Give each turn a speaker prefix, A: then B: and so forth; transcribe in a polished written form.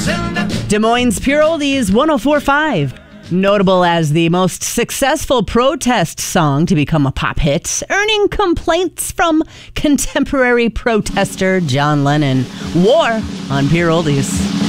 A: Des Moines Pure Oldies 104.5. Notable as the most successful protest song to become a pop hit, earning complaints from contemporary protester John Lennon. War on Pure Oldies.